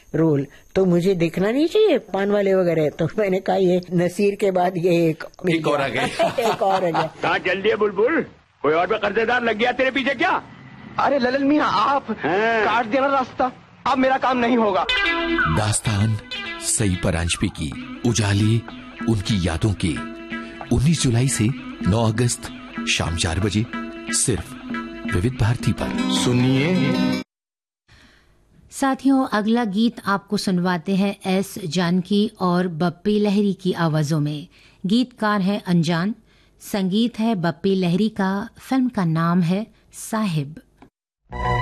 Role, तो मुझे देखना नहीं चाहिए पान वाले वगैरह। तो मैंने कहा ये नसीर के बाद ये एक और आ गया। एक और आ गया। कहाँ चल दिए बुलबुल, कोई और भी कर्जेदार लग गया तेरे पीछे क्या? अरे ललन मियां, आप काट देना रास्ता, अब मेरा काम नहीं होगा। दास्तान सई परांजपे की उजाली उनकी यादों की 19 जुलाई से 9 अगस्त शाम 4 बजे सिर्फ विविध भारती पर सुनिए। साथियों, अगला गीत आपको सुनवाते हैं एस जानकी और बप्पी लहरी की आवाजों में। गीतकार है अनजान, संगीत है बप्पी लहरी का, फिल्म का नाम है साहिब।